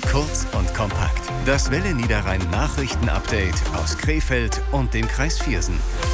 Kurz und kompakt. Das Welle Niederrhein Nachrichten-Update aus Krefeld und dem Kreis Viersen.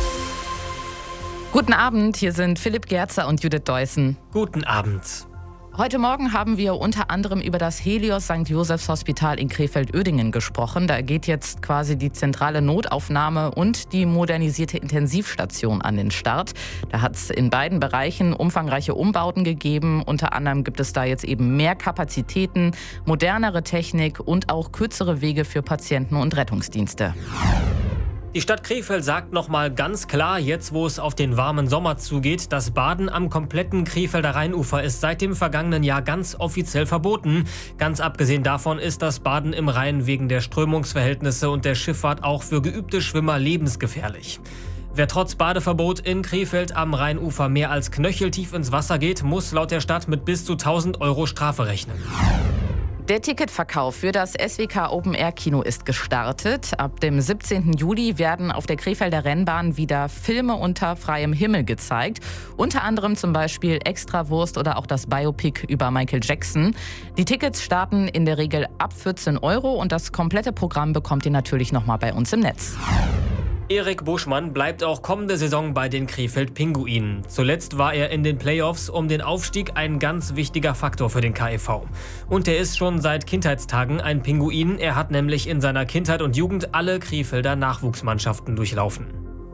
Guten Abend, hier sind Philipp Gerzer und Judith Deussen. Guten Abend. Heute Morgen haben wir unter anderem über das Helios St. Josephs Hospital in Krefeld-Uerdingen gesprochen. Da geht jetzt quasi die zentrale Notaufnahme und die modernisierte Intensivstation an den Start. Da hat es in beiden Bereichen umfangreiche Umbauten gegeben. Unter anderem gibt es da jetzt eben mehr Kapazitäten, modernere Technik und auch kürzere Wege für Patienten und Rettungsdienste. Die Stadt Krefeld sagt nochmal ganz klar, jetzt wo es auf den warmen Sommer zugeht, das Baden am kompletten Krefelder Rheinufer ist seit dem vergangenen Jahr ganz offiziell verboten. Ganz abgesehen davon ist das Baden im Rhein wegen der Strömungsverhältnisse und der Schifffahrt auch für geübte Schwimmer lebensgefährlich. Wer trotz Badeverbot in Krefeld am Rheinufer mehr als knöcheltief ins Wasser geht, muss laut der Stadt mit bis zu 1.000 € Strafe rechnen. Der Ticketverkauf für das SWK Open Air Kino ist gestartet. Ab dem 17. Juli werden auf der Krefelder Rennbahn wieder Filme unter freiem Himmel gezeigt. Unter anderem zum Beispiel Extrawurst oder auch das Biopic über Michael Jackson. Die Tickets starten in der Regel ab 14 € und das komplette Programm bekommt ihr natürlich nochmal bei uns im Netz. Erik Buschmann bleibt auch kommende Saison bei den Krefeld Pinguinen. Zuletzt war er in den Playoffs um den Aufstieg ein ganz wichtiger Faktor für den KEV. Und er ist schon seit Kindheitstagen ein Pinguin. Er hat nämlich in seiner Kindheit und Jugend alle Krefelder Nachwuchsmannschaften durchlaufen.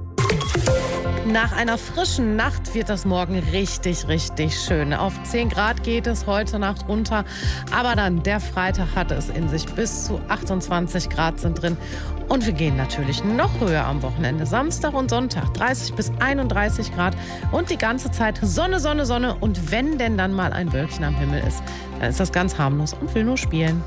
Nach einer frischen Nacht wird das morgen richtig, richtig schön. Auf 10 Grad geht es heute Nacht runter, aber dann der Freitag hat es in sich. Bis zu 28 Grad sind drin. Und wir gehen natürlich noch höher am Wochenende. Samstag und Sonntag 30 bis 31 Grad und die ganze Zeit Sonne, Sonne, Sonne. Und wenn denn dann mal ein Wölkchen am Himmel ist, dann ist das ganz harmlos und will nur spielen.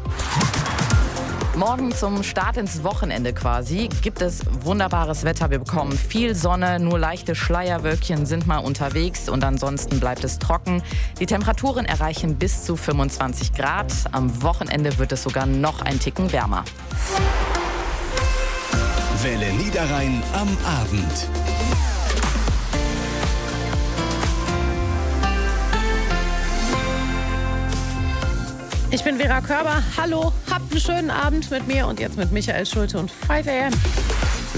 Morgen zum Start ins Wochenende quasi gibt es wunderbares Wetter. Wir bekommen viel Sonne, nur leichte Schleierwölkchen sind mal unterwegs und ansonsten bleibt es trocken. Die Temperaturen erreichen bis zu 25 Grad. Am Wochenende wird es sogar noch ein Ticken wärmer. Welle Niederrhein am Abend. Ich bin Vera Körber. Hallo, habt einen schönen Abend mit mir und jetzt mit Michael Schulte und 5 AM.